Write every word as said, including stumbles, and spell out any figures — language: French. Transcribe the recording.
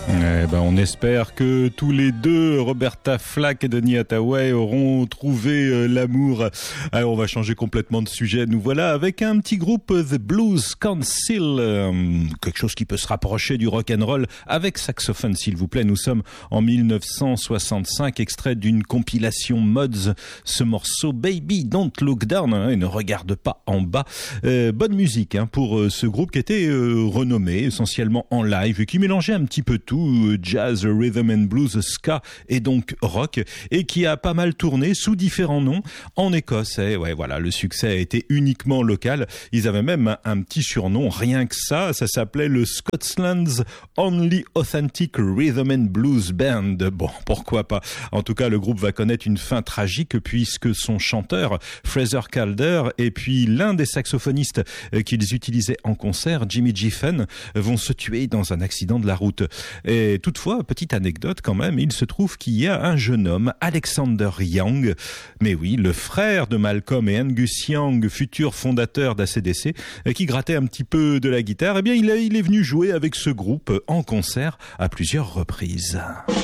Eh ben, on espère que tous les deux, Roberta Flack et Donny Hathaway, auront trouvé euh, l'amour. Alors, on va changer complètement de sujet. Nous voilà avec un petit groupe, The Blues Council, euh, quelque chose qui peut se rapprocher du rock and roll avec saxophone, s'il vous plaît. Nous sommes en mille neuf cent soixante-cinq, extrait d'une compilation Mods. Ce morceau, Baby Don't Look Down, hein, et ne regarde pas en bas. Euh, bonne musique hein, pour euh, ce groupe qui était euh, renommé essentiellement en live et qui mélangeait un petit peu tout. Jazz, rhythm and blues, ska et donc rock, et qui a pas mal tourné sous différents noms en Écosse. Et ouais, voilà, le succès a été uniquement local. Ils avaient même un, un petit surnom, rien que ça, ça s'appelait le Scotland's Only Authentic Rhythm and Blues Band. Bon, pourquoi pas. En tout cas, le groupe va connaître une fin tragique puisque son chanteur, Fraser Calder, et puis l'un des saxophonistes qu'ils utilisaient en concert, Jimmy Giffen, vont se tuer dans un accident de la route. Et toutefois, petite anecdote quand même, il se trouve qu'il y a un jeune homme, Alexander Young, mais oui, le frère de Malcolm et Angus Young, futur fondateur d'A C D C, qui grattait un petit peu de la guitare. Eh bien, il est, il est venu jouer avec ce groupe en concert à plusieurs reprises.